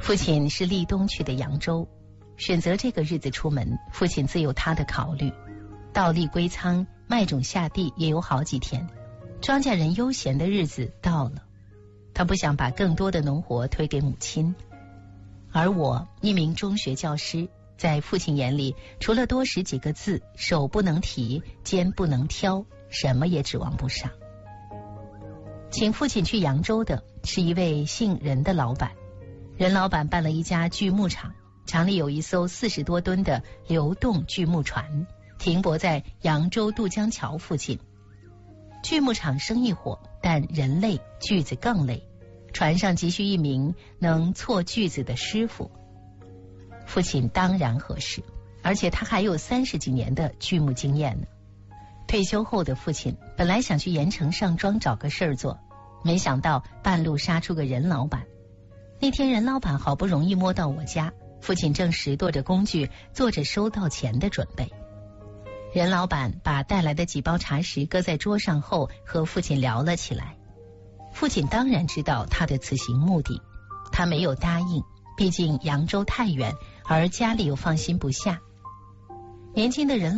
父亲是立冬去的扬州，选择这个日子出门，父亲自有他的考虑。稻粒归仓，麦种下地也有好几天，庄稼人悠闲的日子到了。他不想把更多的农活推给母亲，而我一名中学教师，在父亲眼里，除了多识几个字，手不能提，肩不能挑，什么也指望不上。请父亲去扬州的是一位姓任的老板，任老板办了一家锯木厂，厂里有一艘40多吨的流动锯木船，停泊在扬州渡江桥附近。锯木厂生意火，但人累，锯子更累，船上急需一名能错锯子的师傅。父亲当然合适，而且他还有30几年的锯木经验呢。退休后的父亲本来想去盐城上庄找个事儿做，没想到半路杀出个任老板。那天任老板好不容易摸到我家，父亲正拾掇着工具，做着收到钱的准备。任老板把带来的几包茶食搁在桌上后，和父亲聊了起来。父亲当然知道他的此行目的，他没有答应，毕竟扬州太远，而家里又放心不下。年轻的人